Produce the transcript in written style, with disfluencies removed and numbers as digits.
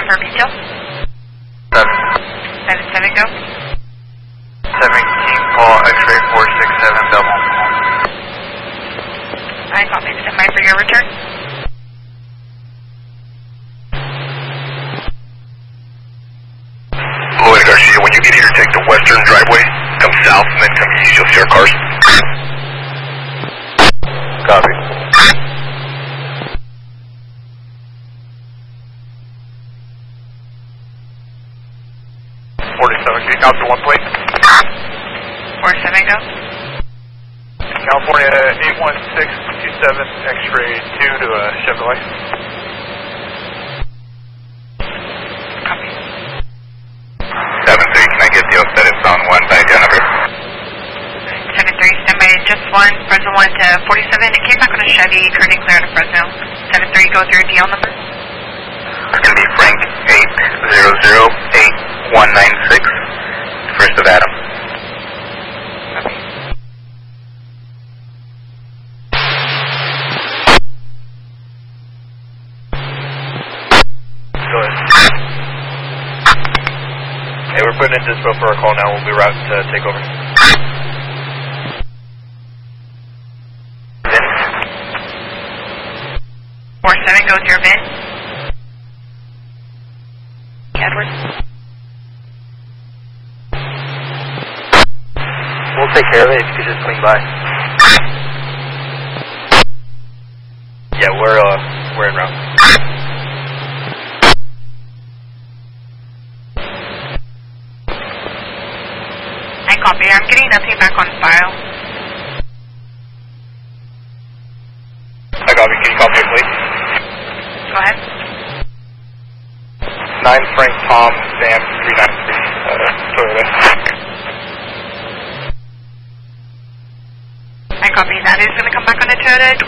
for retail? 77 go. 17 Paul X-ray 467 double. I copy. Stand by for your return. Lloyd Garcia, when you get here, take the western driveway, come south, and then come east. You'll see our cars. Copy. Out to 1 plate. 47 go. California 81627 X-ray 2 to Chevrolet. Copy. 7-3, can I get the offset? It's on 1 by Jennifer. 7-3, stand by just 1, Fresno 1 to 47. It came back on a Chevy, currently clear to Fresno. 7-3, go through DL number. It's going to be Frank 8008196, first of Adam. Go ahead. Hey, we're putting in dispo for a call now. We'll be routed to take over. 47 goes your VIN. Edward. We'll take care of it if you could just swing by. Yeah, we're en route. I copy. I'm getting nothing back on file. I copy. Can you copy it, please? Go ahead. 9 Frank Tom Sam 393 Toyota. I copy. That is going to come back on a Toyota.